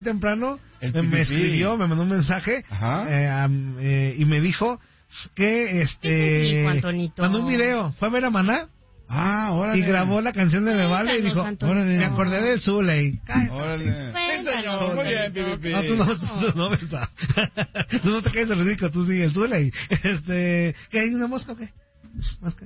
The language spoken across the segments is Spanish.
temprano me escribió, me mandó un mensaje y me dijo que mandó un video, fue a ver a Maná. Órale. Y grabó la canción de Me Vale y dijo, órale. me acordé del Zuley. Órale. Sí, señor, muy bien, Pipi. No, tú no, ¿verdad? Tú no te quedes el ridículo, tú sí, el Zuley. ¿Qué hay una mosca o qué? ¿Mosca?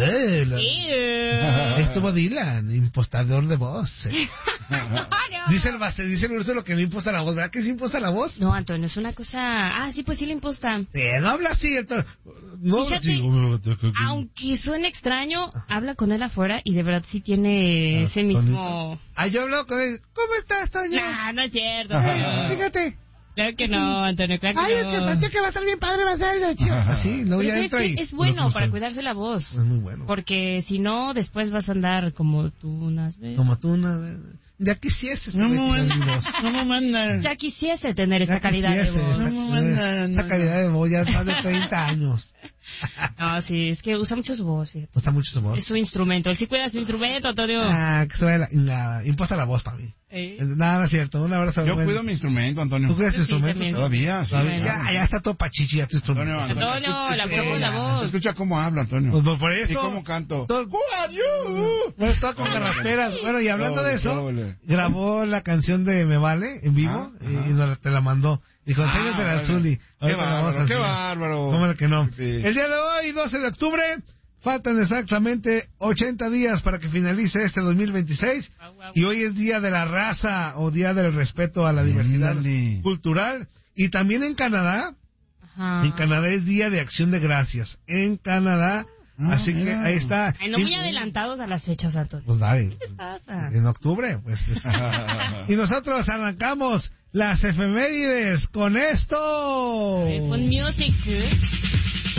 Estuvo Dylan, impostador de voz. Dice el Urso lo que no imposta la voz, ¿verdad que sí imposta la voz? No, Antonio, es una cosa... sí, pues sí le imposta. No habla así, no habla así. Aunque suene extraño, habla con él afuera y de verdad sí tiene ese mismo... yo he hablado con él. ¿Cómo estás, Toño? No es cierto. Fíjate. Claro que no, Antonio, claro que no. Es que pensé que va a estar bien padre, va a ser el chido. Así, luego ya entra y... Es bueno para cuidarse la voz. Es muy bueno. Porque si no, después vas a andar como tú unas veces. Como tú una vez. Ya quisiese. No me mandan. Ya quisiese tener esta calidad de voz. No me mandan. Esta calidad de voz ya más de 30 años. No, sí, es que usa mucho su voz, fíjate. Usa mucho su voz. Es su instrumento. Él sí cuida su instrumento, Antonio. Que se vaya imposta la voz para mí. Nada, no es cierto. Un abrazo. Yo cuido mi instrumento, Antonio. ¿Tú cuidas tu instrumento? Todavía, sí. Ya está todo pachichi ya tu instrumento. Antonio, la voz. Escucha cómo hablo, Antonio. Pues por eso. ¿Y cómo canto? Who are you? Bueno, todo con carrasperas. Bueno, y hablando de eso, grabó la canción de Me Vale en vivo y te la mandó. Dijo, enséñate al Zuli. Qué bárbaro. ¿Cómo que no? El día de hoy, 12 de octubre, faltan exactamente 80 días para que finalice este 2026. Y hoy es Día de la Raza o Día del Respeto a la Diversidad Cultural. Y también en Canadá, en Canadá es Día de Acción de Gracias. En Canadá, así que ahí está. No muy adelantados a las fechas, Antonio. Pues dale. ¿Qué pasa? En octubre, pues. Y nosotros arrancamos las efemérides con esto. Con music.